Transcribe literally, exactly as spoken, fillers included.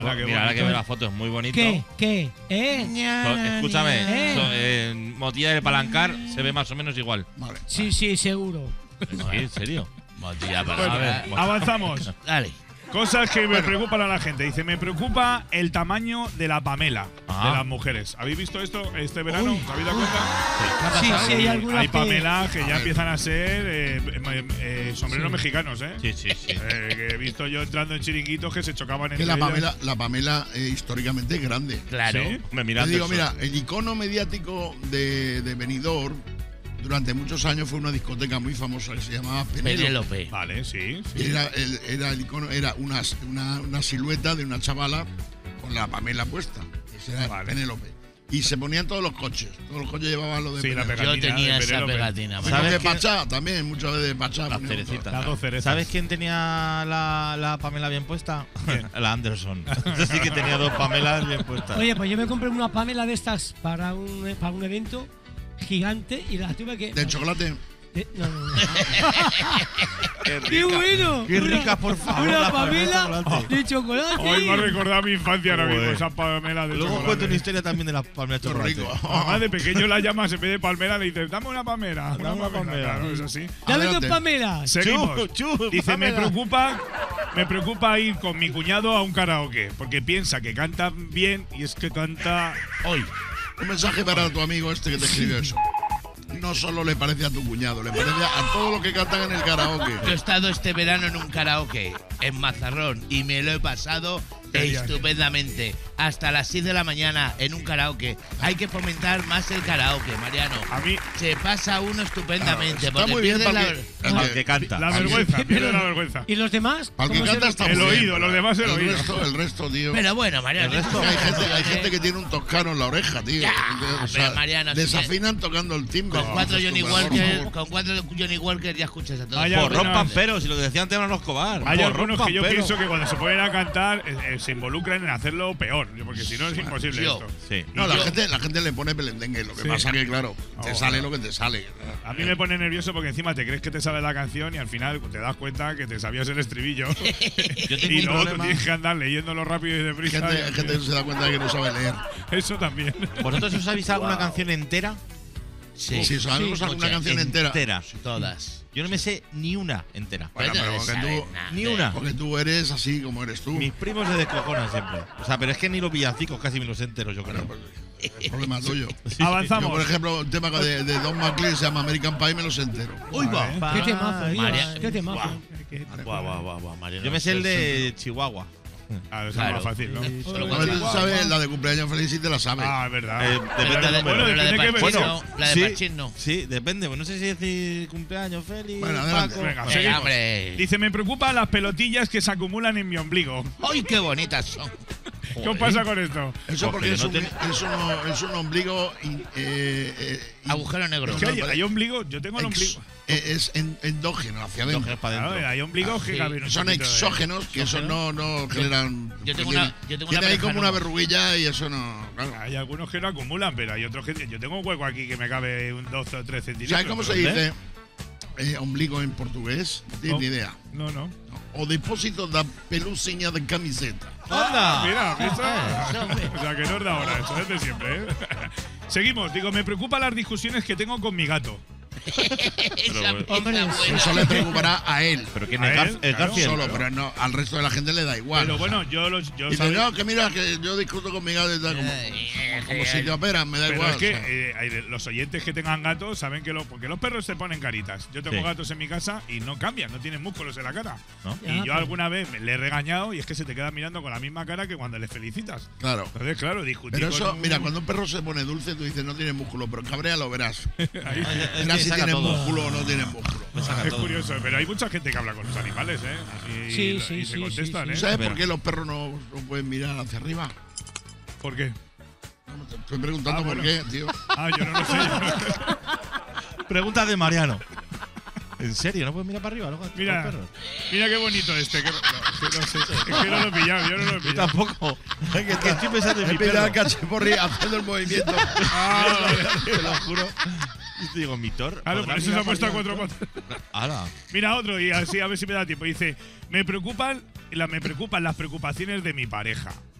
Hola, qué Mira, ahora que bonito. veo la foto es muy bonito. ¿Qué? ¿Qué? ¿Eh? So- escúchame, ¿Eh? so- en Motilla del Palancar se ve más o menos igual. Vale. Sí, sí, seguro. Sí, en serio. Motilla Bueno, A ver, Palancar. avanzamos. Dale. Cosas que me preocupan a la gente. Dice, me preocupa el tamaño de la Pamela Ah. de las mujeres. ¿Habéis visto esto este verano? ¿Os habéis dado cuenta? Sí, sí, hay algunas Hay que… Pamela que A ya ver. empiezan a ser eh, eh, eh, sombreros Sí. mexicanos, ¿eh? Sí, sí, sí. Eh, que he visto yo entrando en chiringuitos que se chocaban Que entre la ellas. Pamela, la Pamela eh, históricamente es grande. Claro. ¿Sí? Me mira Te digo, Anderson. mira, el icono mediático de, de Benidorm durante muchos años fue una discoteca muy famosa que se llamaba Penélope. Penélope. Vale, sí. sí. Era el, era el icono, era una, una, una silueta de una chavala con la Pamela puesta. Ese era Vale. Penélope. Y se ponían todos los coches. Todos los coches llevaban lo de Sí, la Penélope. pegatina. Yo tenía de esa Penélope. pegatina. Bueno, ¿Sabes de quién- Pachá también, muchas veces de Pachá. Las poníamos cerecitas. Las dos cerezas. ¿Sabes quién tenía la, la Pamela bien puesta? La Anderson. Esa sí que tenía dos Pamelas bien puestas. Oye, pues yo me compré una Pamela de estas para un, para un evento gigante y la tuve que… todas. De chocolate. de- no, no, no. Qué ¡Qué bueno! Qué Una- ricas, por favor, Una las Pamela de Pamela chocolate. de chocolate. Hoy me ha recordado mi infancia ahora mismo, Joder. esa Pamela de Luego chocolate. cuento una historia también de las Pamelas de Qué chocolate. rico. Mamá de pequeño la llamas en vez de palmera, le dices, dame una palmera. Dame una palmera. palmera. Claro, es así. Dame dos Adelante. Pamelas. Seguimos. Chu, chu, Dice, me Pamela. preocupa, me preocupa ir con mi cuñado a un karaoke, porque piensa que canta bien y es que canta… Hoy, un mensaje para tu amigo este que te escribió eso. No solo le parece a tu cuñado, le parece a todos los que cantan en el karaoke. Yo he estado este verano en un karaoke en Mazarrón y me lo he pasado Genial. estupendamente. Hasta las seis de la mañana en un karaoke. Hay que fomentar más el karaoke, Mariano. A mí, Se pasa uno estupendamente. Está porque muy bien pierdes para la- que, Al el que canta. la Al que- vergüenza, pierde la vergüenza. ¿Y los demás? al que ¿Cómo se canta lo- está El muy bien, oído, pero los demás el oído. Resto, el resto, tío. Pero bueno, Mariano. El resto- hay, gente, hay ¿eh? gente que tiene un toscano en la oreja, tío. Ya, O sea, pero Mariano, sí desafinan tocando el timbre. Con cuatro Dices Johnny tú, por Walker, favor. con cuatro Johnny Walker ya escuchas a todos. Hay Porrón algunas- pampero, si lo que decía antes eran los Escobar. Hay Porrón algunos que yo pampero. pienso que cuando se ponen a cantar eh, eh, se involucran en hacerlo peor, porque si no es imposible Yo. esto. Sí. No, la yo- gente, la gente le pone pelendengue. Lo que Sí. pasa que, claro, te Oh, sale claro. lo que te sale. A mí me pone nervioso porque encima te crees que te sabe la canción y al final te das cuenta que te sabías el estribillo. Yo tengo y un luego tú problema. tienes que andar leyéndolo rápido y Hay deprisa. gente, y- hay gente que se da cuenta de que no sabe leer. Eso también. ¿Vosotros os sabéis alguna canción entera? Sí, Si sabemos sí, alguna muchas. canción entera. Entera. Todas. Yo no me sé ni una entera. Bueno, Pero pero no porque sabes tú- nada. Ni una. Porque tú eres así como eres tú. Mis primos se descojonan siempre. O sea, pero es que ni los villancicos casi me los entero, yo creo. Bueno, pues, es problema tuyo. Sí. Avanzamos. Yo, por ejemplo, el tema de, de Don McLean se llama American Pie, me los entero. Uy, va. Vale. ¿Qué temazo, Dios? María- ¿Qué temazo? Guau, guau, guau, guau, Mariano. Yo me sé el de Chihuahua. Ah, eso es Claro. más fácil, ¿no? Solo A cuando- ver, tú sabes la de cumpleaños feliz y te la sabes. Ah, es verdad. Eh, Pero depende la del de, número. pero la de Tiene que ver- Pachín bueno, no, la de sí, Pachín no. sí, depende. Pues no sé si decir cumpleaños feliz. Bueno, adelante. Paco. Venga, Venga, seguimos. hombre. Dice, me preocupan las pelotillas que se acumulan en mi ombligo. ¡Ay, qué bonitas son! ¿Qué os pasa con esto? Eso Porque porque es, no un, te- es, un, es un ombligo in- eh, eh, in- Agujero negro. Es que hay, no, hay ombligo, yo tengo el ex- ombligo. eh, es en- endógeno, hacia adentro. Coges para Claro, adentro. hay ombligos Ah, que sí. caben un Son poquito de- exógenos, que eso no, no generan. yo tengo tiene- una- yo tengo tiene una ahí pareja como una no. verruguilla y eso no. Claro. Hay algunos que no acumulan, pero hay otros que… Yo tengo un hueco aquí que me cabe un doce o tres centímetros. ¿Sabes cómo se ¿Dónde? dice eh, ombligo en portugués? No tienes Oh. ni idea. No, no. O depósito da peluciña de camiseta. ¡Anda! Mira, ¿visto? eso, hombre. O sea, que no es de ahora, eso es de siempre, ¿eh? Seguimos. Digo, me preocupan las discusiones que tengo con mi gato. Esa bueno. está Hombre, buena. Eso le preocupará a él. Pero que A es él, Gar- es claro. Garfield. Solo, pero no, al resto de la gente le da igual. Pero o sea. bueno, yo los… Yo, Y dice, ¿sabes? no, que mira, que yo discuto con mi gato y tal, como, Ay, como si te operan, me da Pero igual. es que o sea. eh, hay- los oyentes que tengan gatos saben que lo, porque los perros se ponen caritas. Yo tengo Sí. gatos en mi casa y no cambian, no tienen músculos en la cara. ¿No? Y Ya, yo pero- alguna vez me- le he regañado y es que se te queda mirando con la misma cara que cuando le felicitas. Claro. Entonces, claro, discutir Pero con eso, un- mira, cuando un perro se pone dulce, tú dices, no tiene músculo, pero cabrea lo verás. Ahí- Es Verás que si saca tiene todo. músculo o no tiene músculo. Saca es todo. curioso, pero hay mucha gente que habla con los animales, ¿eh? Y, Sí, y sí, se sí, contestan, sí, ¿eh? sí. ¿Sabes Pero- por qué los perros no, no pueden mirar hacia arriba? ¿Por qué? Te estoy preguntando Ah, por bueno. qué, tío. Ah, yo no lo sé. Pregunta de Mariano. ¿En serio? ¿No puedes mirar para arriba los gatos? Mira, los perros? mira qué bonito este. Que, no, que no sé, es que no lo he pillado, yo no lo he Yo pillado. tampoco. Es que estoy pensando en He mi pillado perro. al cachiporri haciendo el movimiento. Ah, vale. Te lo juro. Y te digo, mi Thor. Claro, por ¿podrá eso se mirar ha puesto a para cuatro arriba? patas. ¡Hala! Mira otro y así a ver si me da tiempo. Dice, me preocupan la, me preocupan las preocupaciones de mi pareja.